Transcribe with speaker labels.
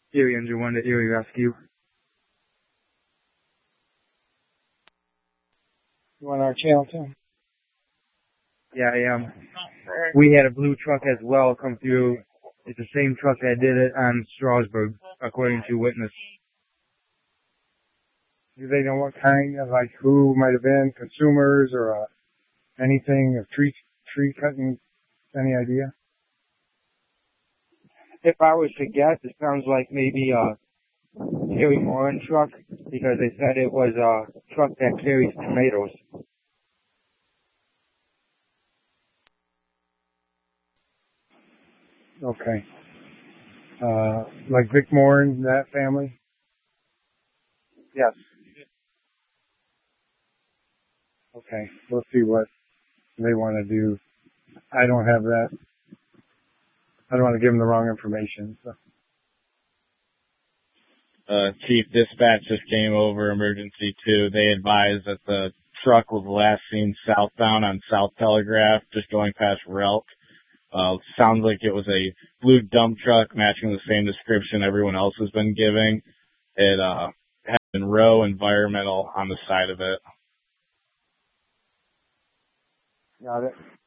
Speaker 1: Erie Engine 1 to Erie Rescue.
Speaker 2: You on our channel too?
Speaker 1: Yeah, I am. We had a blue truck as well come through. It's the same truck that did it on Strasburg, according to witness.
Speaker 2: Do they know what kind of, like, who might have been, consumers or anything of tree cutting? Any idea?
Speaker 1: If I was to guess, it sounds like maybe a Terry Moran truck, because they said it was a truck that carries tomatoes.
Speaker 2: Okay. Like Vic Moran, that family?
Speaker 1: Yes.
Speaker 2: Okay. We'll see what they want to do. I don't have that. I don't want to give them the wrong information. So.
Speaker 3: Chief Dispatch just came over, Emergency 2. They advised that the truck was last seen southbound on South Telegraph, just going past Relk. Sounds like it was a blue dump truck matching the same description everyone else has been giving. It had Monroe Environmental on the side of it.
Speaker 2: Got it.